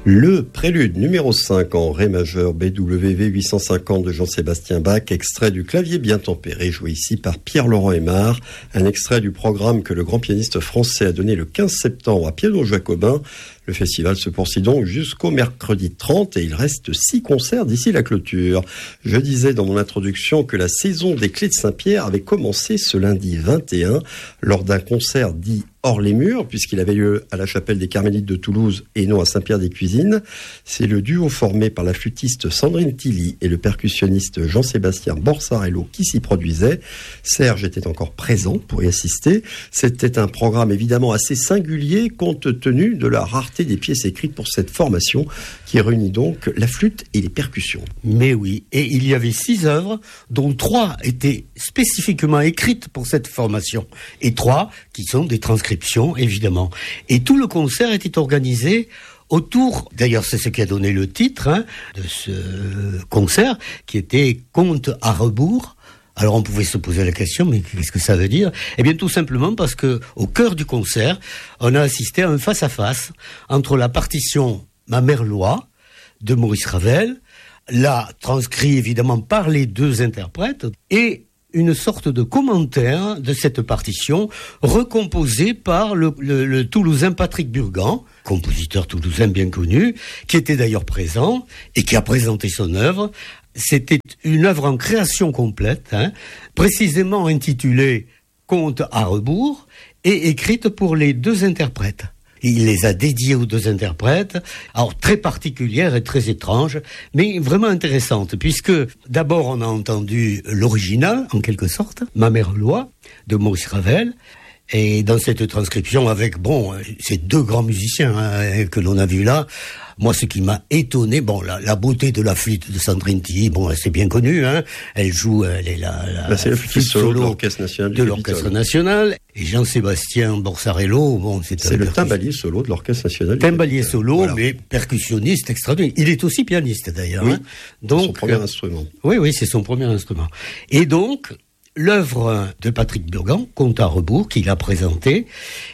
Le prélude numéro 5 en ré majeur BWV 850 de Jean-Sébastien Bach, extrait du clavier bien tempéré, joué ici par Pierre-Laurent Aymar, un extrait du programme que le grand pianiste français a donné le 15 septembre à Piano Jacobin. Le festival se poursuit donc jusqu'au mercredi 30 et il reste 6 concerts d'ici la clôture. Je disais dans mon introduction que la saison des Clés de Saint-Pierre avait commencé ce lundi 21 lors d'un concert dit hors les murs, puisqu'il avait lieu à la chapelle des Carmélites de Toulouse et non à Saint-Pierre-des-Cuisines. C'est le duo formé par la flûtiste Sandrine Tilly et le percussionniste Jean-Sébastien Borsarello qui s'y produisait. Serge était encore présent pour y assister. C'était un programme évidemment assez singulier compte tenu de la rareté des pièces écrites pour cette formation qui réunit donc la flûte et les percussions. Mais oui, et il y avait 6 œuvres dont 3 étaient spécifiquement écrites pour cette formation et 3 qui sont des transcriptions évidemment. Et tout le concert était organisé autour, d'ailleurs c'est ce qui a donné le titre de ce concert, qui était Conte à rebours. Alors on pouvait se poser la question, mais qu'est-ce que ça veut dire ? Eh bien tout simplement parce que au cœur du concert, on a assisté à un face-à-face entre la partition Ma mère loi de Maurice Ravel, là transcrit évidemment par les 2 interprètes, et une sorte de commentaire de cette partition recomposée par le Toulousain Patrick Burgan, compositeur toulousain bien connu, qui était d'ailleurs présent et qui a présenté son œuvre. C'était une œuvre en création complète, précisément intitulée Conte à rebours et écrite pour les 2 interprètes. Il les a dédiés aux 2 interprètes, alors très particulière et très étrange, mais vraiment intéressante, puisque d'abord on a entendu l'original, en quelque sorte, Ma mère loi, de Maurice Ravel, et dans cette transcription avec, ces 2 grands musiciens que l'on a vus là, moi ce qui m'a étonné, la beauté de la flûte de Sandrine Tilly, c'est bien connu, elle joue, elle est c'est la flûte solo de l'Orchestre National de l'Orchestre National, et Jean-Sébastien Borsarello, c'est le timbalier solo de l'Orchestre National. Timbalier solo, voilà. Mais percussionniste extraordinaire. Il est aussi pianiste d'ailleurs. Oui, donc, c'est son premier instrument. Oui, c'est son premier instrument. Et donc, l'œuvre de Patrick Burgan, Conte à rebours, qu'il a présenté,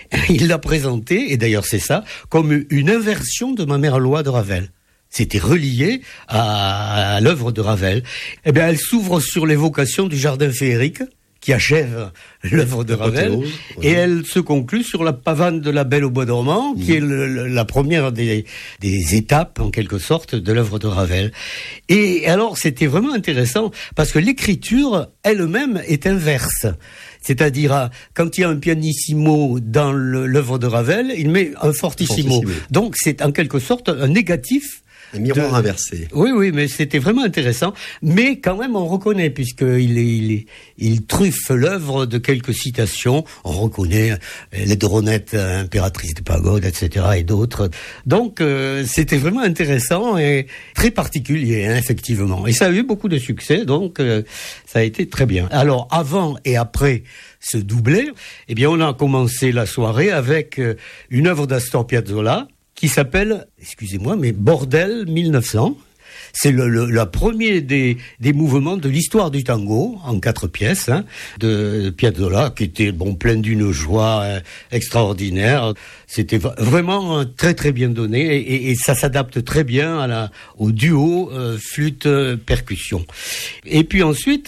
et d'ailleurs c'est ça, comme une inversion de Ma mère loi de Ravel. C'était relié à l'œuvre de Ravel. Eh bien, elle s'ouvre sur l'évocation du jardin féerique, qui achève l'œuvre de Ravel, et elle se conclut sur la pavane de la Belle au bois dormant, qui est la première des étapes, en quelque sorte, de l'œuvre de Ravel. Et alors, c'était vraiment intéressant, parce que l'écriture elle-même est inverse. C'est-à-dire, quand il y a un pianissimo dans l'œuvre de Ravel, il met un fortissimo. Donc, c'est en quelque sorte un négatif. Un miroir inversé. Oui, mais c'était vraiment intéressant. Mais quand même, on reconnaît, puisqu'il truffe l'œuvre de quelques citations. On reconnaît Laidronette, impératrice de pagode, etc. et d'autres. Donc, c'était vraiment intéressant et très particulier, effectivement. Et ça a eu beaucoup de succès, donc ça a été très bien. Alors, avant et après ce doublé, eh bien, on a commencé la soirée avec une œuvre d'Astor Piazzolla, qui s'appelle, Bordel 1900. C'est la premier des mouvements de l'histoire du tango, en 4 pièces, de Piazzolla, qui était, plein d'une joie extraordinaire. C'était vraiment très très bien donné, et ça s'adapte très bien au duo flûte-percussion. Et puis ensuite,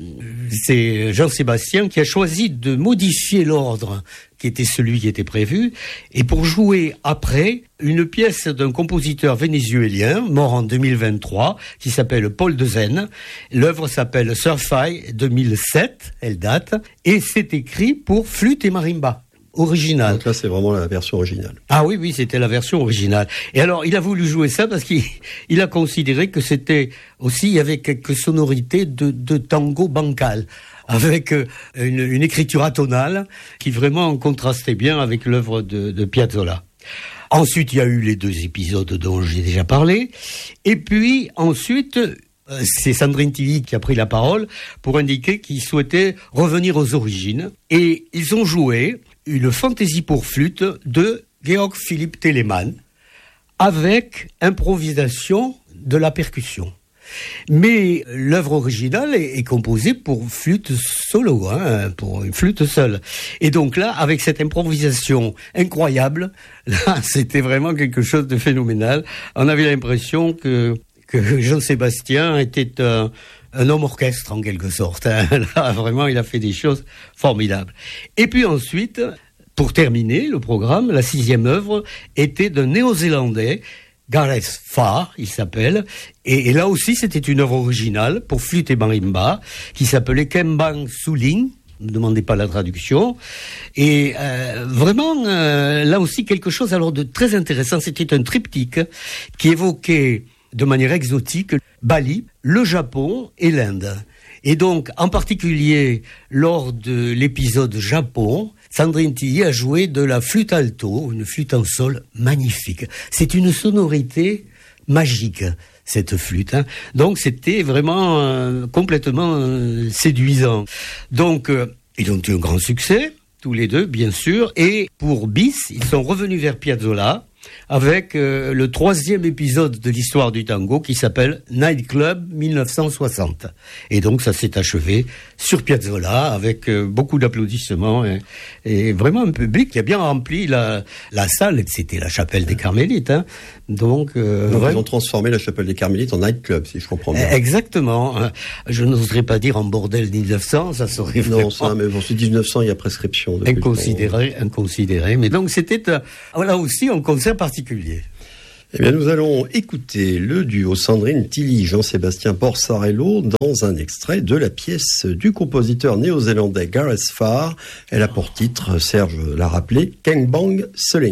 c'est Jean-Sébastien qui a choisi de modifier l'ordre qui était celui qui était prévu, et pour jouer après une pièce d'un compositeur vénézuélien, mort en 2023, qui s'appelle Paul Dezen. L'œuvre s'appelle Surfai 2007, elle date, et c'est écrit pour flûte et marimba. Original. Donc là, c'est vraiment la version originale. Ah oui, c'était la version originale. Et alors, il a voulu jouer ça parce qu'il a considéré que c'était aussi, il y avait quelques sonorités de tango bancal, avec une écriture atonale qui vraiment contrastait bien avec l'œuvre de Piazzolla. Ensuite, il y a eu les 2 épisodes dont j'ai déjà parlé. Et puis, ensuite, c'est Sandrine Tilly qui a pris la parole pour indiquer qu'il souhaitait revenir aux origines. Et ils ont joué une fantaisie pour flûte de Georg Philipp Telemann avec improvisation de la percussion. Mais l'œuvre originale est composée pour flûte solo, pour une flûte seule. Et donc là, avec cette improvisation incroyable, là, c'était vraiment quelque chose de phénoménal. On avait l'impression que Jean-Sébastien était un homme orchestre en quelque sorte. Là, vraiment, il a fait des choses formidables. Et puis ensuite, pour terminer le programme, la 6e œuvre était d'un Néo-Zélandais, Gareth Farr, il s'appelle, et là aussi c'était une œuvre originale pour flûte et marimba, qui s'appelait Kembang Suling. Ne me demandez pas la traduction. Et vraiment, là aussi quelque chose alors de très intéressant. C'était un triptyque qui évoquait de manière exotique Bali, le Japon et l'Inde. Et donc, en particulier, lors de l'épisode Japon, Sandrine Tilly a joué de la flûte alto, une flûte en sol magnifique. C'est une sonorité magique, cette flûte. Donc, c'était vraiment complètement séduisant. Donc, ils ont eu un grand succès, tous les deux, bien sûr. Et pour Bis, ils sont revenus vers Piazzolla avec le 3e épisode de l'histoire du tango qui s'appelle Night Club 1960. Et donc ça s'est achevé sur Piazzolla avec beaucoup d'applaudissements et vraiment un public qui a bien rempli la salle. C'était la chapelle des Carmélites. Donc ils ont transformé la chapelle des Carmélites en Night Club, si je comprends bien. Exactement. Je n'oserais pas dire en bordel 1900, ça serait vraiment... Non, ça, mais bon, c'est 1900, il y a prescription. Inconsidéré. Mais donc c'était là aussi un concert particulier. Eh bien, nous allons écouter le duo Sandrine Tilly, Jean-Sébastien Borsarello dans un extrait de la pièce du compositeur néo-zélandais Gareth Farr. Elle a pour titre, Serge l'a rappelé, Kembang Suling.